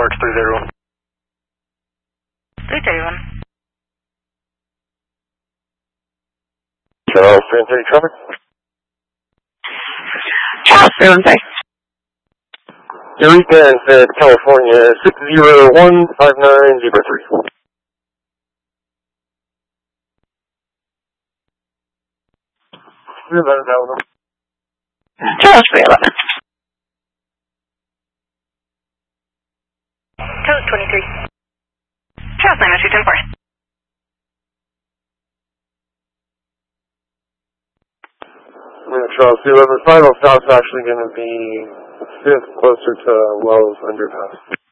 Parks 30. 331. Charles 330 traffic. Charles 313. Eureka and Fed, California 6015903. Charles 311. Code 23. Charles 90210 Charles 211 5 South is actually going to be 5th closer to Wells Underpass.